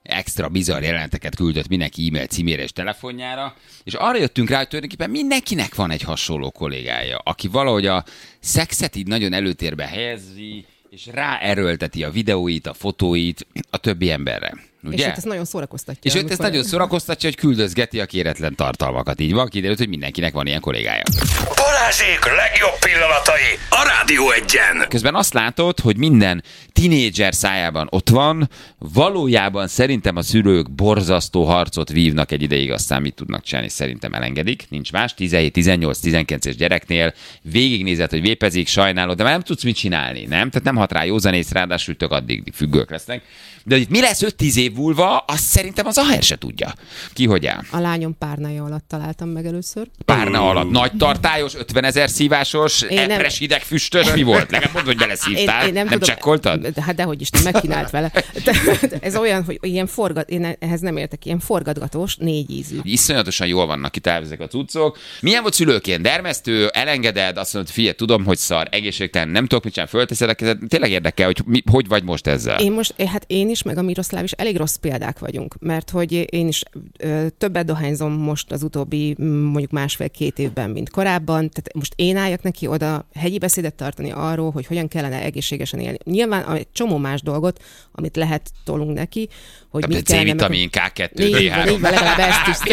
extra bizarr jeleneteket küldött mindenki e-mail címére és telefonjára, és arra jöttünk rá, hogy tulajdonképpen mindenkinek van egy hasonló kollégája, aki valahogy a szexet így nagyon előtérbe helyezi, és ráerőlteti a videóit, a fotóit a többi emberre. Ugye? És őt ez nagyon szórakoztatja. És őt ez nagyon szórakoztatja, hogy küldözgeti a kéretlen tartalmakat. Így van, kiderült, hogy mindenkinek van ilyen kollégája. Balázsék legjobb pillanatai a Rádió Egyen. Közben azt látod, hogy minden tinédzser szájában ott van, valójában szerintem a szülők borzasztó harcot vívnak egy ideig, aztán mit tudnak csinálni, szerintem elengedik, nincs más. 17, 18, 19-es gyereknél végignézed, hogy vépezik, sajnálod, de már nem tudsz mit csinálni, nem? Tehát nem hat rá józanész, ráadásul tök addig függők lesznek. De hogy mi lesz 5-10 év múlva, azt szerintem az AHR se tudja. Ki hogy áll? A lányom párnája alatt találtam meg először. Párna alatt. Nagy tartályos, 50 000 szívásos, epres hidegfüstös, mi volt? Legalább mondd, hogy beleszívtál. Nem csekkoltad? Hát dehogy is, megkínált vele. Ez olyan, hogy ilyen én ehhez nem értek, ilyen forgatgatós, 4 ízű. Iszonyatosan jól vannak itt ezek a cuccok. Milyen volt szülőként? Dermesztő, elengeded, azt mondod, figyelj, tudom, hogy szar, egészségtelen, nem tudok mit csinálni, fölteszed a kezed. Tényleg érdekel, hogy vagy most ezzel? Én is, meg a Miroszláv is elég rossz példák vagyunk, mert hogy én is többet dohányzom most az utóbbi mondjuk 1,5-2 évben, mint korábban. Tehát most én álljak neki oda hegyi beszédet tartani arról, hogy hogyan kellene egészségesen élni. Nyilván egy csomó más dolgot, amit lehet tolunk neki, hogy mit kellene... C-vitamin, K2, D3. Legalább ezt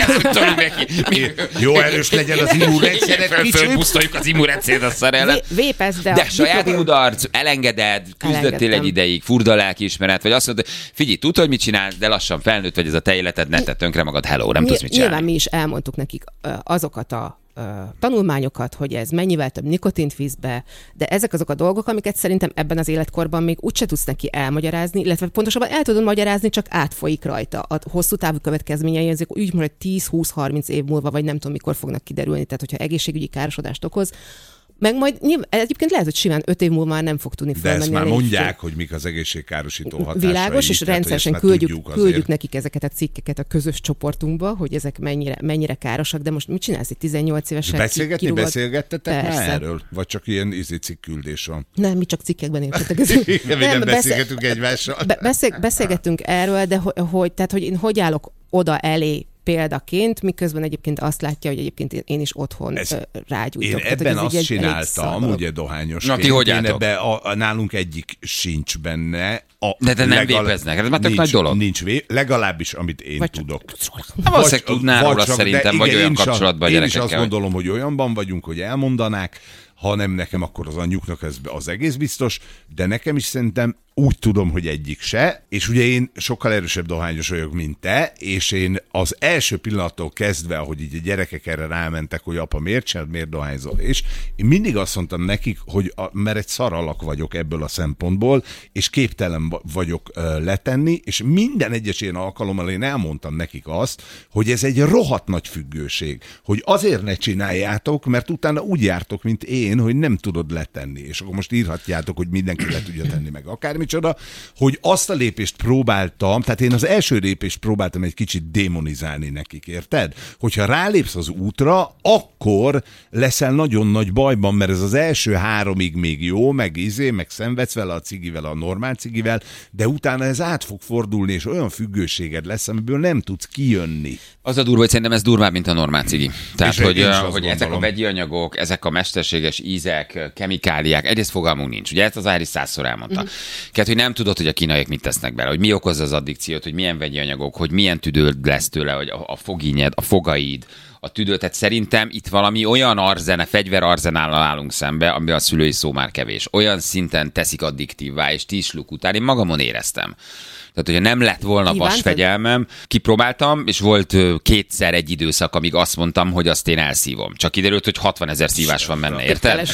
is. Jó erős legyen az immunrendszeret kicsit. Fölpusztoljuk az immunrendszeret a szar ellen. Vépesz, de saját kudarc, elengeded, küzdöttél egy ideig, furda lelkiismeret, vagy azt mondod, figyelj, tudod, hogy mit csinálsz, de lassan felnőtt vagy, ez a te életed, ne tedd tönkre magad, hello, nem tudsz mit csinálni. Nyilván mi is elmondtuk nekik azokat a tanulmányokat, hogy ez mennyivel több nikotint visz be, de ezek azok a dolgok, amiket szerintem ebben az életkorban még úgyse tudsz neki elmagyarázni, illetve pontosabban el tudod magyarázni, csak átfolyik rajta. A hosszú távú következményei ezek úgy mondja, hogy 10-20-30 év múlva, vagy nem tudom mikor fognak kiderülni, tehát hogyha egészségügyi károsodást okoz, meg majd egyébként lehet, hogy simán 5 év múlva már nem fog tudni felmenni. De ezt már mondják, hogy mik az egészségkárosító hatásai. Világos, és rendszeresen küldjük nekik ezeket a cikkeket a közös csoportunkba, hogy ezek mennyire károsak, de most mit csinálsz itt 18 évesen? Beszélgettetek már erről? Vagy csak ilyen cikkküldés van? Nem, mi csak cikkekben értetek. Nem beszélgetünk egymással. Beszélgettünk erről, de hogy én hogy állok oda elé példaként, miközben egyébként azt látja, hogy egyébként én is otthon rágyújtok. Én ebben azt csináltam, ugye dohányosként. Na, ti hogy álltok? Nálunk egyik sincs benne. De nem vépeznek, ez már tök nagy dolog. Nincs legalábbis, amit én tudok. Valószínűleg tudnál róla szerintem, vagy olyan kapcsolatban a gyerekekkel. Én is azt gondolom, hogy olyanban vagyunk, hogy elmondanák, ha nem nekem, akkor az anyjuknak ez az egész biztos, de nekem is szerintem úgy tudom, hogy egyik se, és ugye én sokkal erősebb dohányos vagyok, mint te, és én az első pillanattól kezdve, ahogy így a gyerekek erre rámentek, hogy apa, miért dohányzol, és én mindig azt mondtam nekik, hogy mert egy szar alak vagyok ebből a szempontból, és képtelen vagyok letenni, és minden egyes ilyen alkalommal én elmondtam nekik azt, hogy ez egy rohadt nagy függőség, hogy azért ne csináljátok, mert utána úgy jártok, mint én, hogy nem tudod letenni, és akkor most írhatjátok, hogy mindenki le tudja tenni meg akármicsoda, hogy azt a lépést próbáltam, tehát én az első lépést próbáltam egy kicsit démonizálni nekik, érted? Hogyha rálépsz az útra, akkor leszel nagyon nagy bajban, mert ez az első 3-ig még jó, meg szenvedsz vele a cigivel, a normál cigivel, de utána ez át fog fordulni, és olyan függőséged lesz, amiből nem tudsz kijönni. Az a durva, hogy szerintem ez durvább, mint a normál cigi. Tehát, hogy ezek a vegyi anyagok, ezek a mesterséges ízek, kemikáliák, egyrészt fogalmunk nincs. Ugye ezt az Ári 100-szor elmondta. Tehát, hogy nem tudod, hogy a kínaiak mit tesznek bele, hogy mi okozza az addikciót, hogy milyen vegyi anyagok, hogy milyen tüdő lesz tőle, hogy a fogínyed, a fogaid, a tüdő. Tehát szerintem itt valami olyan fegyverarzenállal állunk szembe, amiben a szülői szó már kevés. Olyan szinten teszik addiktívvá, és 10 sluk után én magamon éreztem. Tehát, hogyha nem lett volna vasfegyelmem, kipróbáltam, és volt kétszer egy időszak, amíg azt mondtam, hogy azt én elszívom. Csak kiderült, hogy 60 000 szívás van benne, érted?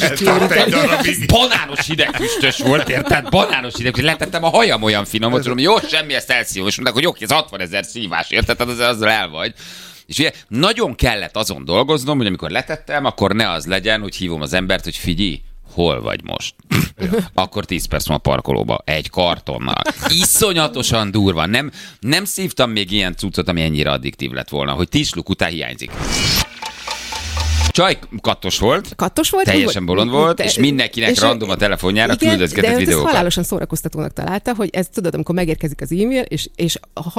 Banános hidegfüstös volt, érted? Banános hidegfüstös. Letettem a hajam olyan finom, hogy tudom, jó, semmi, ezt elszívom. És mondták, hogy jó, ez 60 000 szívás, érted? Tehát azzal el vagy. És ugye nagyon kellett azon dolgoznom, hogy amikor letettem, akkor ne az legyen, hogy hívom az embert, hogy figyelj, hol vagy most? Akkor 10 perc van a parkolóba, egy kartonnal. Iszonyatosan durva. Nem szívtam még ilyen cuccot, ami ennyire addiktív lett volna, hogy 10 sluk után hiányzik. Csaj kattos volt, teljesen bolond volt, és mindenkinek random a telefonjára küldözgetett videókat. De ez halálosan szórakoztatónak találta, hogy ez tudod, amikor megérkezik az e-mail, és